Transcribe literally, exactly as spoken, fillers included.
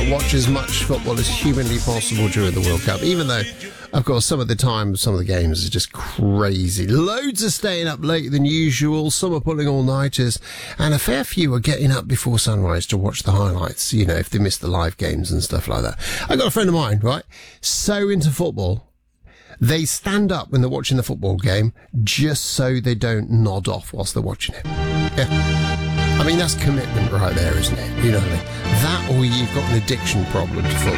watch as much football as humanly possible during the World Cup, even though, of course, some of the time, some of the games are just crazy. Loads are staying up later than usual, some are pulling all-nighters, and a fair few are getting up before sunrise to watch the highlights, you know, if they miss the live games and stuff like that. I got a friend of mine, right, so into football, they stand up when they're watching the football game just so they don't nod off whilst they're watching it. Yeah. I mean, that's commitment right there, isn't it? You know what I mean? That or you've got an addiction problem to football.